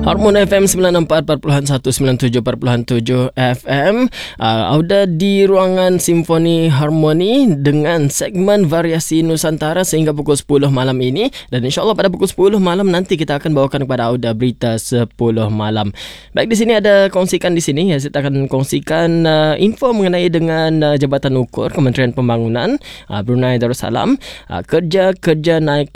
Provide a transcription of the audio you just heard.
Hormon FM 94.1 97.7 FM. Auda di ruangan Simfoni Harmoni dengan segmen Variasi Nusantara sehingga pukul 10 malam ini. Dan insyaAllah pada pukul 10 malam nanti kita akan bawakan kepada Auda Berita 10 malam. Baik, di sini ada kongsikan di sini. Ya, saya akan kongsikan info mengenai dengan Jabatan Ukur Kementerian Pembangunan Brunei Darussalam. Kerja naik